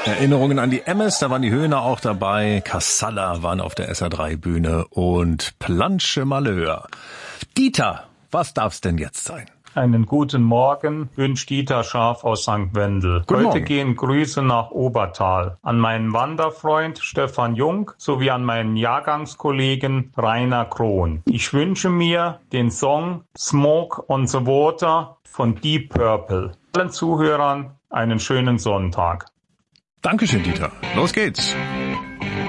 Erinnerungen an die Emmes, da waren die Höhner auch dabei. Kassala waren auf der SR3-Bühne und Planche Malheur. Dieter, was darf's denn jetzt sein? Einen guten Morgen wünscht Dieter Scharf aus St. Wendel. Heute gehen Grüße nach Obertal an meinen Wanderfreund Stefan Jung sowie an meinen Jahrgangskollegen Rainer Krohn. Ich wünsche mir den Song Smoke on the Water von Deep Purple. Allen Zuhörern einen schönen Sonntag. Dankeschön, Dieter. Los geht's.